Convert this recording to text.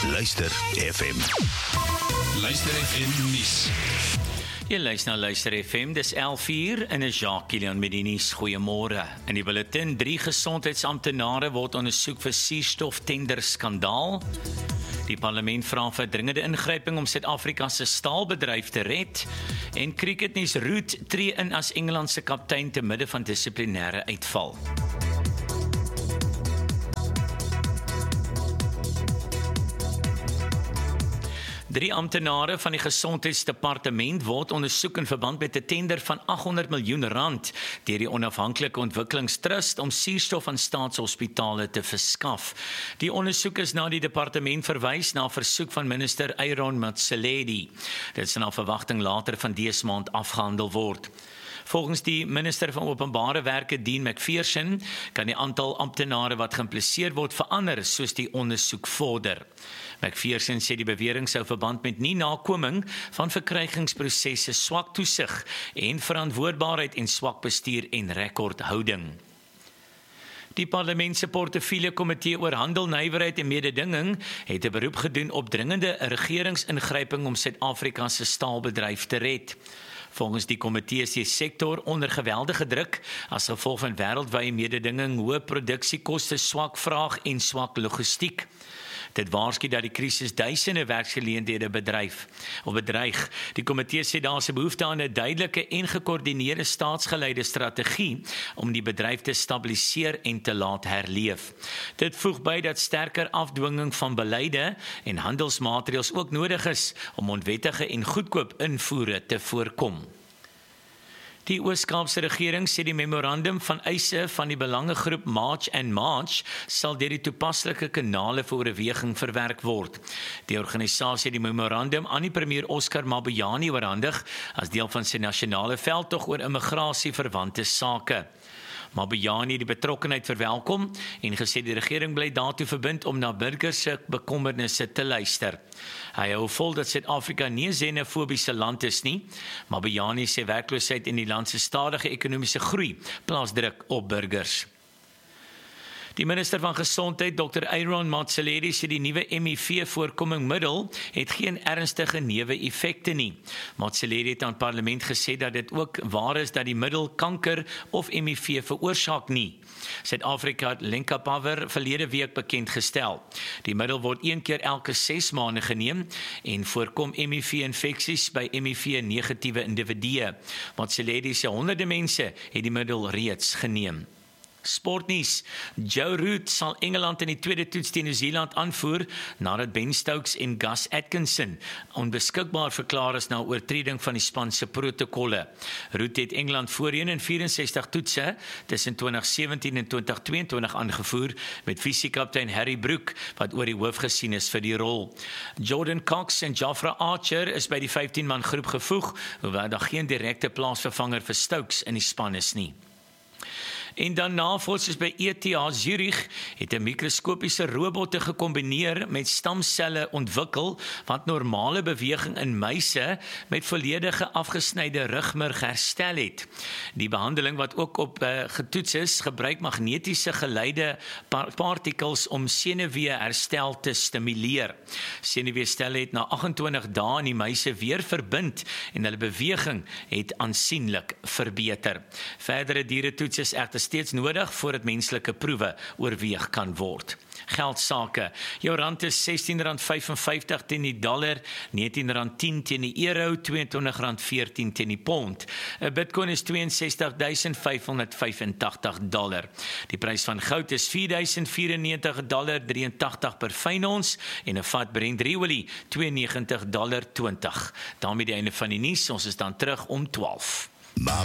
Luister FM. Luister FM nuus. Jy luister na Luister FM, dis 11:00 en is Jacques Kilian met die nuus. Goeiemôre. In die bulletin, 3 gesondheidsamptenare word ondersoek vir suurstoftender-skandaal. Die parlement vra vir dringende ingryping om Suid-Afrika se staalbedryf te red. En cricketnuus, Root tree in as Engeland se kaptein te midde van dissiplinêre uitval. 3 amptenare van die Gesondheidsdepartement word ondersoek in verband met 'n tender van R800 miljoen deur die Onafhanklike Ontwikkelingstrust om suurstof aan staatshospitale te verskaf. Die ondersoek is na die departement verwys na 'n versoek van minister Aaron Motsoaledi. Dit sal na verwagting later van dese maand afgehandel word. Volgens die minister van Openbare Werke, Dean McPherson, kan die aantal amptenare wat geïmpliseer word verander soos die ondersoek vorder. McPherson sê die bewering sou verband met nie nakoming van verkrygingsprosesse, swak toesig en verantwoordbaarheid en swak bestuur en rekordhouding. Die parlement se portefeulje komitee oor handel, nywerheid en mededinging het 'n beroep gedoen op dringende regeringsingryping om Suid-Afrika se staalbedryf te red. Volgens die komitee is die sektor onder geweldige druk as gevolg van wêreldwye mededinging, hoë produksiekoste, swak vraag en swak logistiek. Dit waarsku dat die krisis duisende werksgeleenthede bedreig. Die komitee sê daar is 'n behoefte aan 'n duidelike en gekoördineerde staatsgeleide strategie om die bedryf te stabiliseer en te laat herleef. Dit voeg by dat sterker afdwinging van beleide en handelsmaatreëls ook nodig is om onwettige en goedkoop invoere te voorkom. Die Oos-Kaapse regering sê die memorandum van eise van die belangegroep March and March sal deur die toepaslike kanale vir oorweging verwerk word. Die organisasie het die memorandum aan die premier Oscar Mabuyane oorhandig as deel van sy nasionale veldtog oor immigrasie-verwante sake. Mabuyane het die betrokkenheid verwelkom en gesê die regering bly daartoe verbind om na burgers se bekommernisse te luister. Hy hou vol dat Suid-Afrika nie 'n xenofobiese land is nie. Mabuyane sê werkloosheid en die land se stadige ekonomiese groei plaas druk op burgers. Die minister van Gesondheid, Dr. Aaron Motsoaledi, sê die nuwe HIV-voorkomingmiddel het geen ernstige neeweffekte nie. Motsoaledi het aan parlement gesê dat dit ook waar is dat die middel kanker of HIV veroorsaak nie. Suid-Afrika het Lenacapavir verlede week bekend gestel. Die middel word 1 keer elke 6 maande geneem en voorkom HIV-infeksies by HIV-negatiewe individue. Motsoaledi sê honderde mense het die middel reeds geneem. Sportnuus. Joe Root sal Engeland in die tweede toets teen Nieu-Seeland aanvoer nadat Ben Stokes en Gus Atkinson onbeskikbaar verklaar is na oortreding van die span se protokolle. Root het Engeland voorheen in 64 toetse tussen 2017 en 2022 aangevoer met visiekaptein Harry Brook wat oor die hoof gesien is vir die rol. Jordan Cox en Jofra Archer is by die 15-man groep gevoeg, hoewel daar geen direkte plaasvervanger vir Stokes in die span is nie. En dan navorsers by ETH Zurich het 'n mikroskopiese robotte gekombineer met stamselle ontwikkel wat normale beweging in muise met volledige afgesnyde rugmurg herstel het. Die behandeling wat ook op getoets is, gebruik magnetiese geleide partikels om senuwee herstel te stimuleer. Senuweestelle het na 28 dae in die muise weer verbind en hulle beweging het aansienlik verbeter. Verdere dieretoets is egter steeds nodig voordat menslike proewe oorweeg kan word. Geldsake. Jou rand is R16.55 teen die dollar, R19.10 teen die euro, R22.14 teen die pond. 'n Bitcoin is $62,585. Die prys van goud is $4,094.83 per fyn ons en 'n vat Brent-olie $92.20. Daarmee die einde van die nuus. Ons is dan terug om 12.